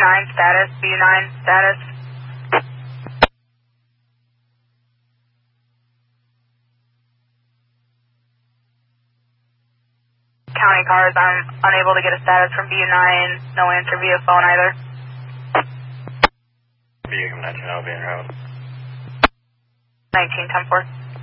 BU9 status, BU9 status. County cars, I'm unable to get a status from BU9, no answer via phone either. BU 19 being route. 19-10-4.